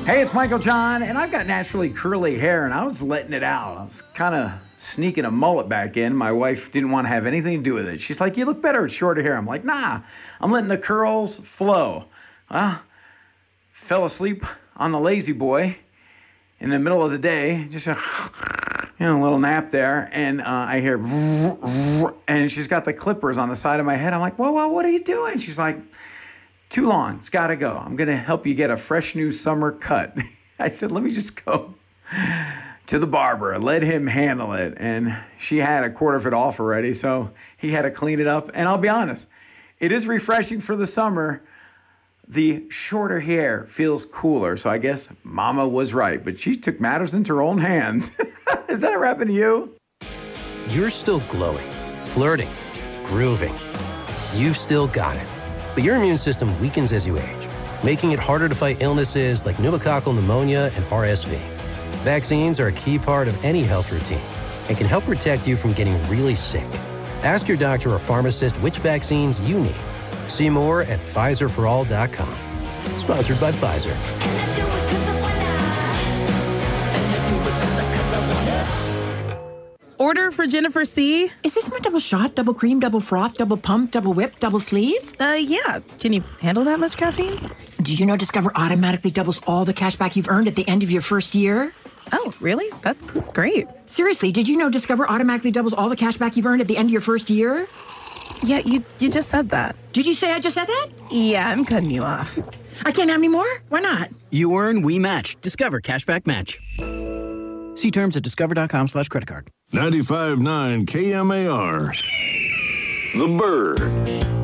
Hey, it's Michael John, and I've got naturally curly hair, and I was letting it out. I was kind of sneaking a mullet back in. My wife didn't want to have anything to do with it. She's like, you look better with shorter hair. I'm like, nah, I'm letting the curls flow. Well, fell asleep on the lazy boy in the middle of the day, just a little nap there, and I hear, and she's got the clippers on the side of my head. I'm like, whoa, what are you doing? She's like, too long, it's gotta go. I'm gonna help you get a fresh new summer cut. I said, let me just go to the barber and let him handle it. And she had a quarter of it off already, so he had to clean it up. And I'll be honest, it is refreshing for the summer. The shorter hair feels cooler, so I guess Mama was right, but she took matters into her own hands. Has that ever happened to you? You're still glowing, flirting, grooving. You've still got it. But your immune system weakens as you age, making it harder to fight illnesses like pneumococcal pneumonia and RSV. Vaccines are a key part of any health routine and can help protect you from getting really sick. Ask your doctor or pharmacist which vaccines you need. See more at PfizerForAll.com. Sponsored by Pfizer. Order for Jennifer C. Is this my double shot, double cream, double froth, double pump, double whip, double sleeve? Yeah. Can you handle that much caffeine? Did you know Discover automatically doubles all the cash back you've earned at the end of your first year? Oh, really? That's great. Seriously, did you know Discover automatically doubles all the cash back you've earned at the end of your first year? Yeah, you just said that. Did you say I just said that? Yeah, I'm cutting you off. I can't have any more? Why not? You earn, we match. Discover Cashback Match. See terms at discover.com/creditcard. 95.9 KMAR. The Bird.